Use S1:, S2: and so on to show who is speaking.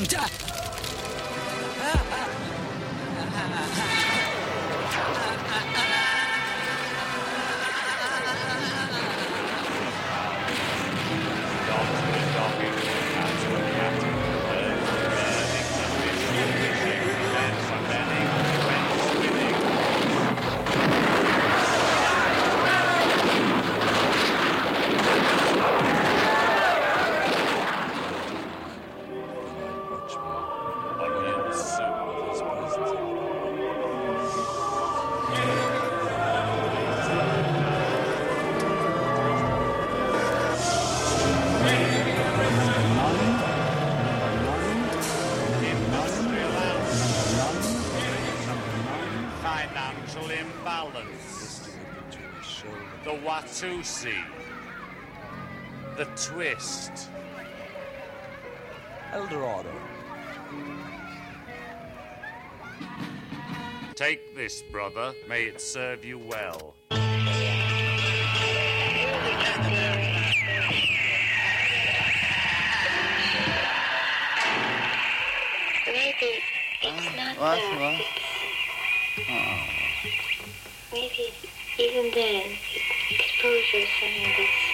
S1: Financial imbalance. The Watusi. The twist.
S2: Eldorado.
S1: Take this, brother. May it serve you well.
S3: Maybe it's not that. Maybe even then, exposure is something that's